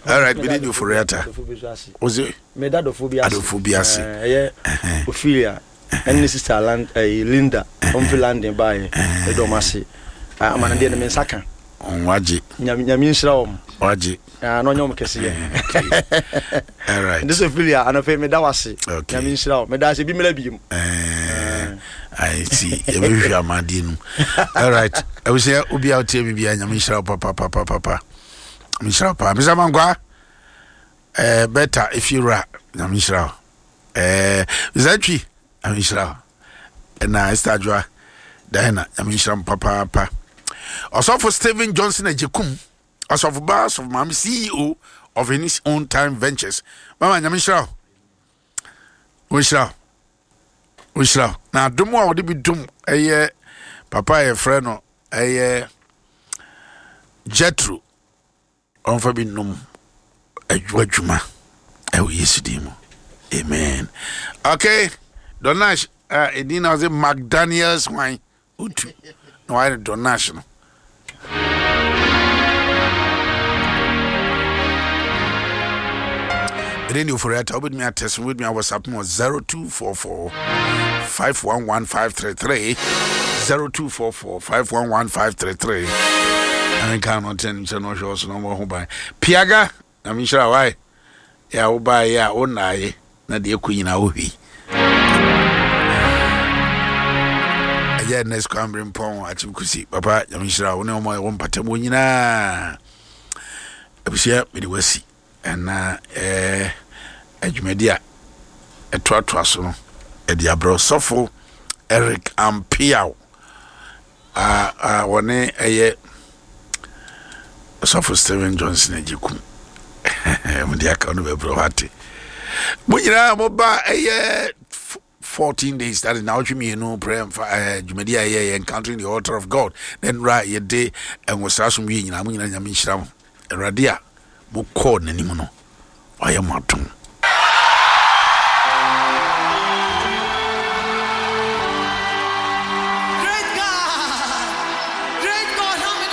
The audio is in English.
All right, we need you for Riata. Was it? Medadophobia. Adophobias. Ophelia. And this is Linda. Landing by the Domasi. I'm an Indian Mensaka. On Waji. Yamin Waji. No, you can. All right. This is Ophelia and a famous Dawasi. Okay. Yamin Shroud. Medasi Bimelabium. I see. You are Madin. All right. I was here. Ubi out here. Maybe I'm Michelle Papa. Michelle Papa. Mr. Mangwa. Better if you rap. I'm Michelle. Is that true? I'm Michelle. And I start you. Diana. I'm Michelle Papa. Also for Stephen Johnson and Jekum. Also for Boss of Mom, CEO of his own time ventures. Mama, I'm Michelle. Wishra. Now, do more would be doom a papa, a friend, a Jetru on Fabinum, a Juajuma, a Yesidimo. Amen. Okay, Donash, it didn't have McDaniels wine. Utu, no, I don't national. Radio for it, with me at testing with me. I was up more 0244 511 533 0244 511 533. I cannot tell no shows no more by Piaga. I'm sure why. Yeah, will buy ya own eye, not the queen. I will be. Again, next cambring pong at Chimkusi, Papa. I'm sure I will know my own Patamunina. I was here with the Wessie and Edmedia a twatwaso a diabro sofo Eric Ampiao one a sofo Stephen Johnson ejikum Mudia kanu be brohati Munyina moba 14 days that is now you know prayer Jumedia encountering the altar of God then right your day and was asum wi nyina munyina nyame hyiram Radia mo call nanimu no oyamatum